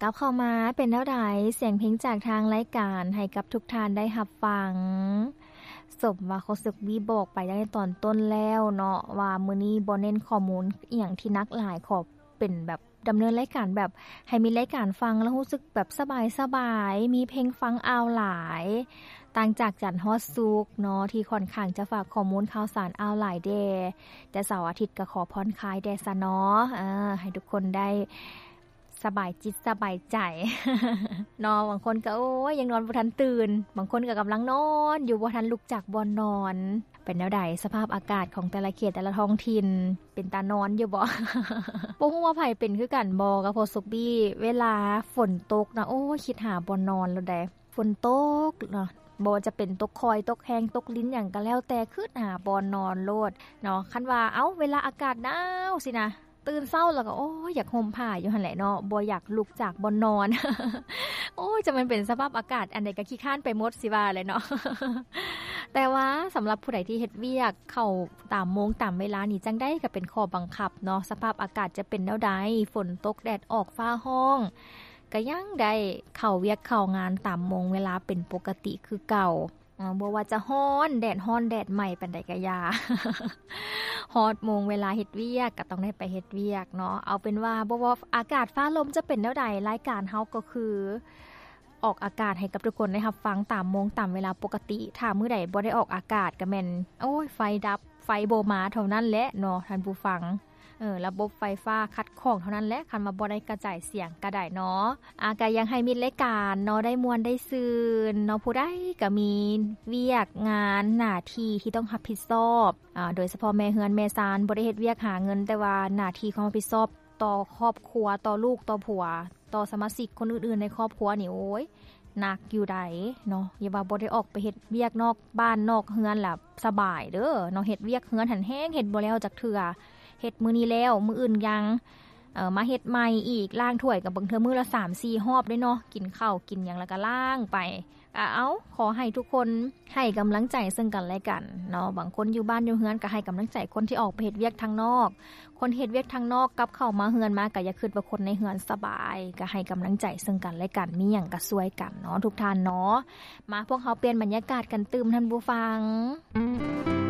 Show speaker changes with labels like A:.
A: กลับเข้ามาเป็นแนวใดเสียงเพลงจากทางรายการให้กับทุกท่านได้รับฟังสมว่าเขาสึกวีบอกไปในตอนต้นแล้วเนาะว่ามื้อนี้บ่เน้นข้อมูลอีหยังที่นักหลายขอเป็นแบบดำเนินรายการแบบให้มีรายการฟังแล้วรู้สึกแบบสบายๆมีเพลงฟังอาวหลายต่างจากจันทร์ฮอดซุกเนาะที่ค่อนข้างจะฝากข้อมูลข่าวสารอาวหลายแด่แต่เสาร์อาทิตย์ก็ขอผ่อนคลายแด่ซะเนาะให้ทุกคนได้สบายจิตสบายใจ เนาะบางคนก็โอ้ยยังนอนบ่ทันตื่นบางคนก็กำลังนอนอยู่บ่ทันลุกจากบ่นอนเป็นแนวใดสภาพอากาศของแต่ละเขตแต่ละท้องถิ่นเป็นตานอนอยู่บ่ บ่ฮู้ว่าไผเป็นคือกันบ่กับพอสุกบี้เวลาฝนตกนะโอ้ยคิดหาบ่นอนแล้วได้ฝนตกเนาะบ่จะเป็นตกคอยตกแห้งตกลิ้นหยังก็แล้วแต่คิดหาบ่นอนโลดเนาะคันว่าเอ้าเวลาอากาศหนาวสินะตื่นเช้าแล้วก็โอ้ยอยากห่มผ้าอยู่หั่นแหละเนาะบ่อยากลุกจากบ่นอน โอ้ยจะมันเป็นสภาพอากาศอันใดก็ขี้คร้านไปหมดสิว่าเลยเนาะ แต่ว่าสำหรับผู้ใดที่เฮ็ดเวียกเข้าตามโมงตามเวลานี่จังได้ก็เป็นข้อบังคับเนาะสภาพอากาศจะเป็นแนวใดฝนตกแดดออกฟ้าร้องก็ยังได้เข้าเวียกเข้างานตามโมงเวลาเป็นปกติคือเก่าบ่ว่าจะร้อนแดดร้อนแดดใหม่ปานใดก็อย่า ฮอดโมงเวลาเฮ็ดเวียกก็ต้องได้ไปเฮ็ดเวียกเนาะเอาเป็นว่าบ่ว่าอากาศฟ้าลมจะเป็นแนวใดรายการเฮาก็คือออกอากาศให้กับทุกคนได้รับฟังตามโมงตามเวลาปกติถ้ามื้อใดบ่ได้ออกอากาศก็แม่นโอ้ยไฟดับไฟบ่มาเท่านั้นแหละเนาะท่านผู้ฟังระบบไฟฟ้าขัดข้องเท่านั้นแหละคันมาบ่ได้กระจายเสียงก็ได้เนาะก็ยังให้มีรายการเนาะได้ม่วนได้ซื่นเนาะผู้ใดก็มีเวียกงานหน้าที่ที่ต้องรับผิดชอบโดยเฉพาะแม่เฮือนแม่ซานบ่ได้เฮ็ดเวียกหาเงินแต่ว่าหน้าที่ของรับผิดชอบต่อครอบครัวต่อลูกต่อผัวต่อสมาชิกคนอื่นๆในครอบครัวนี่โอ้ยหนักอยู่ใดเนาะอย่าว่าบ่ได้ออกไปเฮ็ดเวียกนอกบ้านนอกเฮือนล่ะสบายเด้อเนาะเฮ็ดเวียกเฮือนหันแฮงเฮ็ดบ่แล้วจักเทื่อเฮ็ดมื้อนี้แล้วมื้ออื่นยังมาเฮ็ดใหม่อีกล้างถ้วยก็เบิ่งเทื่อมื้อละ 3-4 รอบเด้เนาะกินข้าวกินหยังแล้วก็ล้างไปขอให้ทุกคนให้กำลังใจซึ่งกันและกันเนาะบางคนอยู่บ้านอยู่เฮือนก็ให้กำลังใจคนที่ออกไปเฮ็ดเวียกทางนอกคนเฮ็ดเวียกทางนอกกลับเข้ามาเฮือนมาก็อย่าคิดว่าคนในเฮือนสบายก็ให้กำลังใจซึ่งกันและกันมีหยังก็ช่วยกันเนาะทุกท่านเนาะมาพวกเฮาเปลี่ยนบรรยากาศกันตื่มท่านผู้ฟัง